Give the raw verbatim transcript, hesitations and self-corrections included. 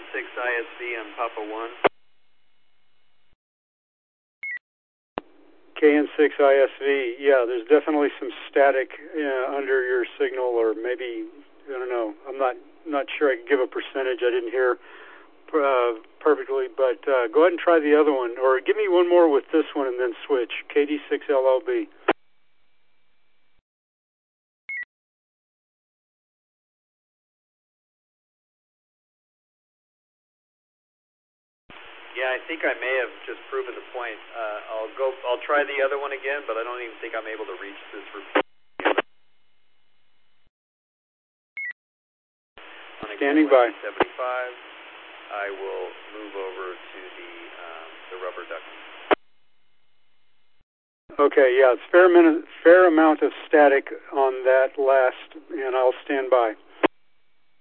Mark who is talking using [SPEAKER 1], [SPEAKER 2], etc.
[SPEAKER 1] six I S V on Papa one.
[SPEAKER 2] K N six I S V, yeah, there's definitely some static uh, under your signal, or maybe, I don't know, I'm not not sure I can give a percentage. I didn't hear uh, perfectly, but uh, go ahead and try the other one, or give me one more with this one and then switch, K D six L L B.
[SPEAKER 1] Yeah, I think I may have just proven the point. Uh, I'll go. I'll try the other one again, but I don't even think I'm able to reach this repeat.
[SPEAKER 2] Standing by.
[SPEAKER 1] seventy-five. I will move over to the um, the rubber duck.
[SPEAKER 2] Okay, yeah, it's fair minute, fair amount of static on that last, and I'll stand by.